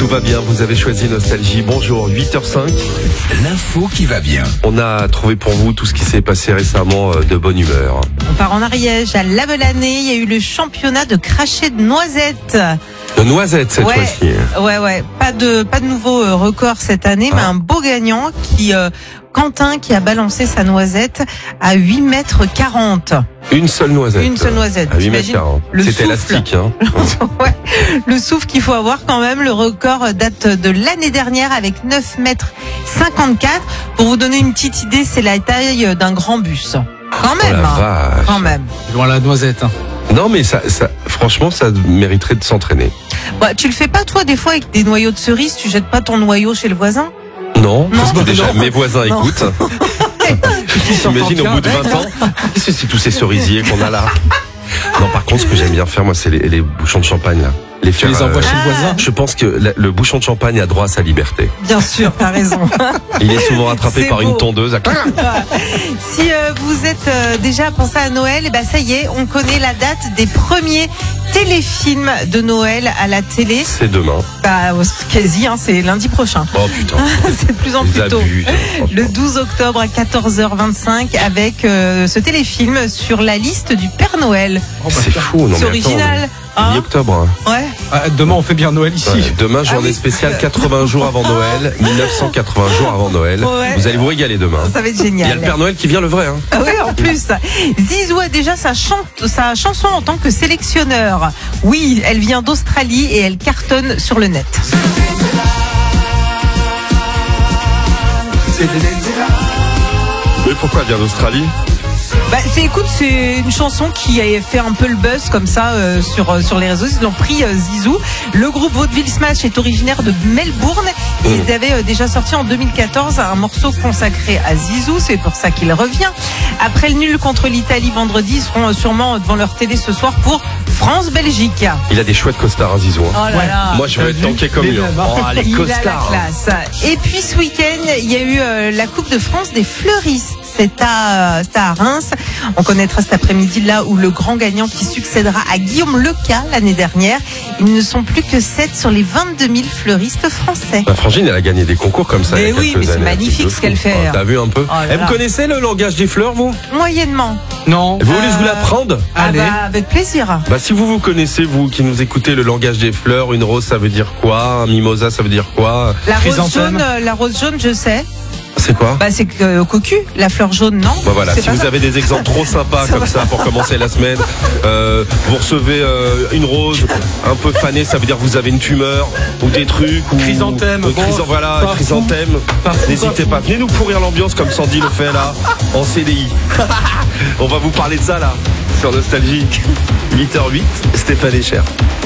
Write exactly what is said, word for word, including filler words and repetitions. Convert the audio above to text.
va bien, vous avez choisi Nostalgie. Bonjour, huit heures cinq. L'info qui va bien. On a trouvé pour vous tout ce qui s'est passé récemment de bonne humeur. On part en Ariège, à Lavelanet, il y a eu le championnat de cracher de noisettes. De noisettes cette ouais, fois-ci. Ouais, ouais, pas de, pas de nouveau euh, record cette année, ah. mais un beau gagnant qui, euh, Quentin, qui a balancé sa noisette à huit mètres quarante. Une seule noisette. Une seule noisette. À huit mètres quarante. C'était élastique, hein. Ouais. Le souffle qu'il faut avoir quand même. Le record date de l'année dernière avec neuf mètres cinquante-quatre. Pour vous donner une petite idée, c'est la taille d'un grand bus. Quand même. Oh la hein. vache. Quand même. Loin la noisette. Hein. Non, mais ça, ça, franchement, ça mériterait de s'entraîner. Bah, tu le fais pas, toi, des fois, avec des noyaux de cerises, tu jettes pas ton noyau chez le voisin? Non, non parce que déjà, mes voisins non. écoutent. T'imagines, au bout de vingt ans, c'est, c'est tous ces cerisiers qu'on a là. Non, par contre, ce que j'aime bien faire, moi, c'est les, les bouchons de champagne, là. Les tu les envoies euh, chez le voisin. Je pense que la, le bouchon de champagne a droit à sa liberté. Bien sûr, t'as raison. Il est souvent attrapé c'est par beau. une tondeuse. À... Si euh, vous êtes euh, déjà pensé à Noël, et ben ça y est, on connaît la date des premiers téléfilms de Noël à la télé. C'est demain. Bah, quasi, hein, c'est lundi prochain. Oh putain. C'est de plus en plus tôt. Abus, le douze octobre à quatorze heures vingt-cinq avec euh, ce téléfilm sur la liste du Père Noël. Oh, bah, c'est fou, non? C'est original. Hein, mi-octobre. Hein. Ouais. Ah, demain, on fait bien Noël ici. Ouais, demain, journée ah oui. spéciale, quatre-vingts jours avant Noël, mille neuf cent quatre-vingts jours avant Noël. Ouais. Vous allez vous régaler demain. Ça va être génial. Il y a le Père Noël qui vient, le vrai. Hein. Ah oui, en plus. Zizou a déjà sa, chante, sa chanson en tant que sélectionneur. Oui, elle vient d'Australie et elle cartonne sur le net. Mais pourquoi elle vient d'Australie? Bah, c'est, écoute, c'est une chanson qui a fait un peu le buzz comme ça euh, sur euh, sur les réseaux. Ils l'ont pris euh, Zizou. Le groupe Vaudeville Smash est originaire de Melbourne. Et mmh. Ils avaient euh, déjà sorti en deux mille quatorze un morceau consacré à Zizou. C'est pour ça qu'il revient. Après le nul contre l'Italie vendredi, ils seront euh, sûrement devant leur télé ce soir pour France-Belgique. Il a des chouettes costards, hein, Zizou. Oh là ouais. là. Moi, je veux être tanké comme lui. Oh, les il costards. a la classe. Et puis ce week-end, il y a eu euh, la Coupe de France des fleuristes. C'est à, c'est à Reims. On connaîtra cet après-midi là où le grand gagnant qui succédera à Guillaume Leca l'année dernière. Ils ne sont plus que sept sur les vingt-deux mille fleuristes français. Bah, Frangine, elle a gagné des concours comme ça. Mais il y a oui, mais c'est années. magnifique ce qu'elle fait. Oh, t'as vu un peu? Oh là Elle là. vous connaissez le langage des fleurs, vous? Moyennement. Non. Vous voulez euh... que je vous l'apprenne? Ah Allez. bah, avec plaisir. Bah, si vous vous connaissez, vous qui nous écoutez, le langage des fleurs, une rose ça veut dire quoi? Un mimosa ça veut dire quoi? La rose Chrysanthème. jaune, la rose jaune, je sais. C'est quoi? Bah c'est que euh, cocu, la fleur jaune, non? Bah voilà, c'est si vous ça. avez des exemples trop sympas comme ça pour commencer la semaine, euh, vous recevez euh, une rose un peu fanée, ça veut dire que vous avez une tumeur ou des trucs ou Chrysanthème, euh, bon, chrysan- voilà, pas chrysanthème. Pas fou, N'hésitez pas pas, venez nous pourrir l'ambiance comme Sandy le fait là en C D I. On va vous parler de ça là sur Nostalgie. huit heures huit, Stéphane Echer.